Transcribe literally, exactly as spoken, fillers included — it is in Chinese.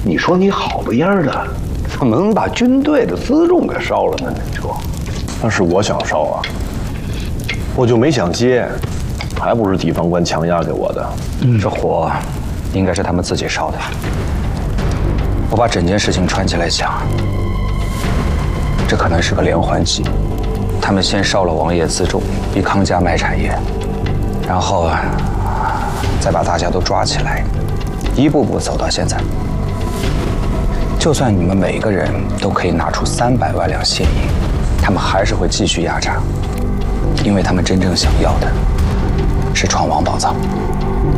你说你好不样的，怎么能把军队的辎重给烧了呢？你说， 那是我想烧啊，我就没想接，还不是地方官强压给我的。 嗯，这火应该是他们自己烧的。我把整件事情串起来想，这可能是个连环计。他们先烧了王爷辎重，逼康家卖产业，然后再把大家都抓起来，一步步走到现在。就算你们每个人都可以拿出三百万两现银，他们还是会继续压榨，因为他们真正想要的是闯王宝藏。